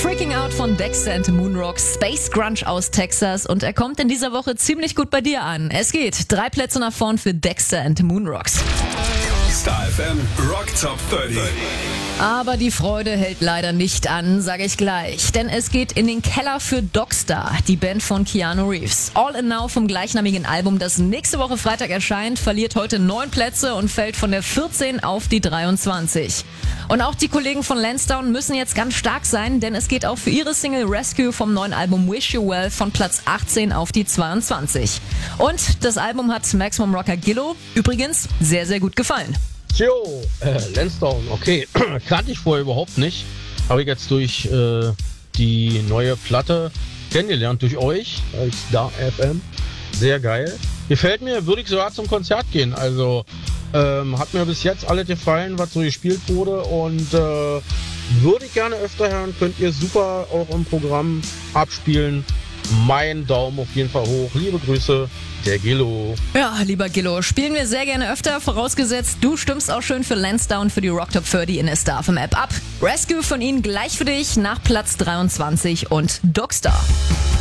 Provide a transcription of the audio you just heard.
Freaking Out von Dexter and the Moonrocks, Space Grunge aus Texas, und er kommt in dieser Woche ziemlich gut bei dir an. Es geht 3 Plätze nach vorn für Dexter and the Moonrocks. Star FM Rock Top 30. Aber die Freude hält leider nicht an, sage ich gleich. Denn es geht in den Keller für Dogstar, die Band von Keanu Reeves. All In Now vom gleichnamigen Album, das nächste Woche Freitag erscheint, verliert heute 9 Plätze und fällt von der 14 auf die 23. Und auch die Kollegen von Lansdowne müssen jetzt ganz stark sein, denn es geht auch für ihre Single Rescue vom neuen Album Wish You Well von Platz 18 auf die 22. Und das Album hat Maximum Rocker Gillo übrigens sehr, sehr gut gefallen. Jo, Lansdowne, okay, kannte ich vorher überhaupt nicht. Habe ich jetzt durch die neue Platte kennengelernt, durch euch, durch Star FM. Sehr geil. Gefällt mir, würde ich sogar zum Konzert gehen. Also hat mir bis jetzt alles gefallen, was so gespielt wurde, und würde ich gerne öfter hören. Könnt ihr super auch im Programm abspielen. Mein Daumen auf jeden Fall hoch. Liebe Grüße, der Gillo. Ja, lieber Gillo, spielen wir sehr gerne öfter, vorausgesetzt, du stimmst auch schön für Lansdowne für die Rock Top 30 in der Star FM App ab. Rescue von ihnen gleich für dich nach Platz 23 und Dogstar.